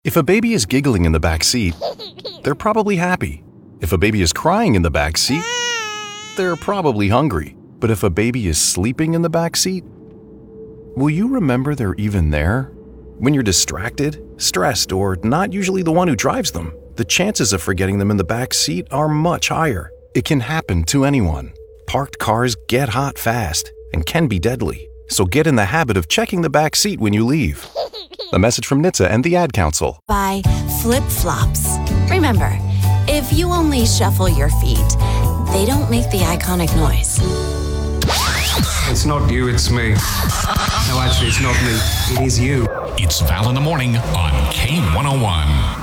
If a baby is giggling in the back seat, they're probably happy. If a baby is crying in the back seat, they're probably hungry. But if a baby is sleeping in the back seat, will you remember they're even there? When you're distracted, stressed, or not usually the one who drives them, the chances of forgetting them in the back seat are much higher. It can happen to anyone. Parked cars get hot fast and can be deadly. So get in the habit of checking the back seat when you leave. A message from NHTSA and the Ad Council. By flip-flops. Remember, if you only shuffle your feet, they don't make the iconic noise. It's not you, it's me. No, actually, it's not me. It is you. It's Val in the Morning on K101.